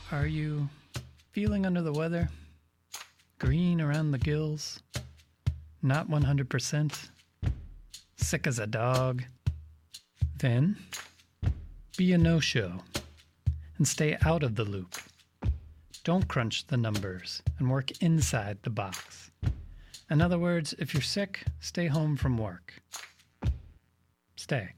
Are you feeling under the weather? Green around the gills? Not 100%? Sick as a dog? Then be a no-show and stay out of the loop. Don't crunch the numbers and work inside the box. In other words, if you're sick, stay home from work. Stay.